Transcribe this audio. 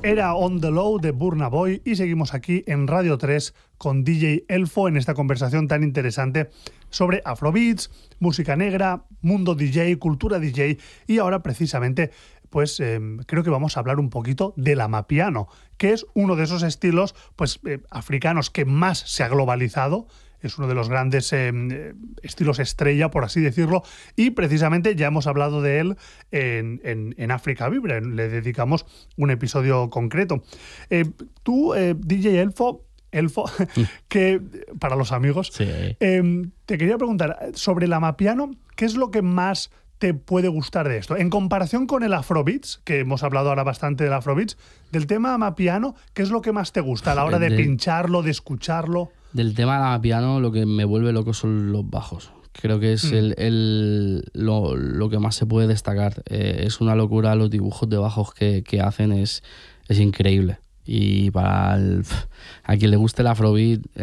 Era On The Low de Burna Boy y seguimos aquí en Radio 3 con DJ Elfo en esta conversación tan interesante sobre Afrobeats, música negra, mundo DJ, cultura DJ y ahora precisamente pues creo que vamos a hablar un poquito del amapiano, que es uno de esos estilos pues africanos que más se ha globalizado. Es uno de los grandes estilos estrella, por así decirlo, y precisamente ya hemos hablado de él en África Vibre, le dedicamos un episodio concreto. Tú, DJ Elfo, que para los amigos, Sí. Te quería preguntar, sobre el amapiano, ¿qué es lo que más te puede gustar de esto? En comparación con el Afrobeats, que hemos hablado ahora bastante del Afrobeats, del tema amapiano, ¿qué es lo que más te gusta a la hora de pincharlo, de escucharlo? Del tema del amapiano, lo que me vuelve loco son los bajos. Creo que es lo que más se puede destacar. Es una locura los dibujos de bajos que hacen, es increíble. Y para a quien le guste el Afrobeat,